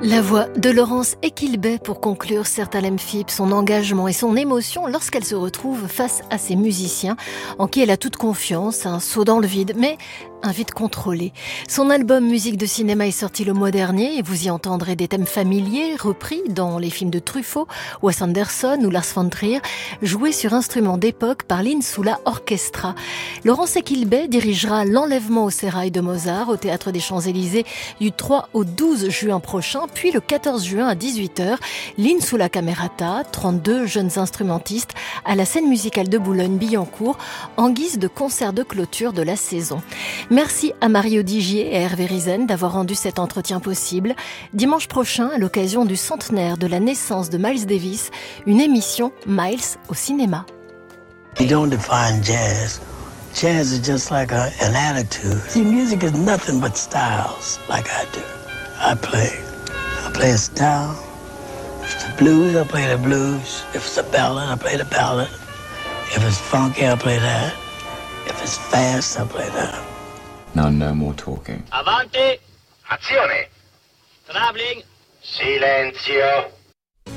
La voix de Laurence Equilbet pour conclure Certes-Alem Philippe, son engagement et son émotion lorsqu'elle se retrouve face à ces musiciens en qui elle a toute confiance, un saut dans le vide, mais un vide contrôlé. Son album Musique de cinéma est sorti le mois dernier et vous y entendrez des thèmes familiers repris dans les films de Truffaut, Wes Anderson ou Lars von Trier, joués sur instruments d'époque par l'Insula Orchestra. Laurence Equilbet dirigera L'Enlèvement au sérail de Mozart au Théâtre des Champs-Élysées du 3 au 12 juin prochain, puis le 14 juin à 18h, l'Insula Camerata, 32 jeunes instrumentistes à la scène musicale de Boulogne-Billancourt en guise de concert de clôture de la saison. Merci à Mario Digier et à Hervé Rizen d'avoir rendu cet entretien possible. Dimanche prochain, à l'occasion du centenaire de la naissance de Miles Davis, une émission Miles au cinéma. You don't define jazz. Jazz is just like an attitude. See, music is nothing but styles, like I do. I play a style. If it's the blues, I play the blues. If it's a ballad, I play the ballad. If it's funky, I play that. If it's fast, I play that. Now, no more talking. Avanti! Azione! Traveling! Silenzio!